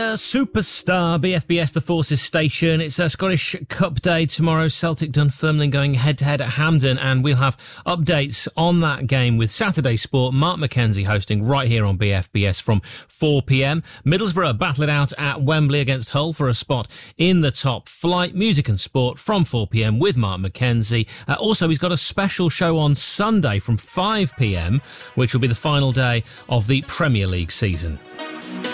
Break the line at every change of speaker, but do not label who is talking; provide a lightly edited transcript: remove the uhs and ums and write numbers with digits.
Superstar BFBS, the Forces station. It's a Scottish Cup day tomorrow. Celtic Dunfermline going head-to-head at Hampden, and we'll have updates on that game with Saturday Sport. Mark McKenzie hosting right here on BFBS from 4 p.m. Middlesbrough battle it out at Wembley against Hull for a spot in the top flight. Music and sport from 4 p.m. with Mark McKenzie. Also, he's got a special show on Sunday from 5 p.m, which will be the final day of the Premier League season.